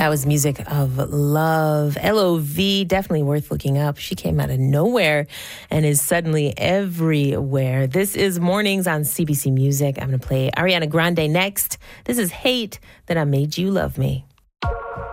That was Music of Love. L.O.V., definitely worth looking up. She came out of nowhere and is suddenly everywhere. This is Mornings on CBC Music. I'm going to play Ariana Grande next. This is Hate That I Made You Love Me.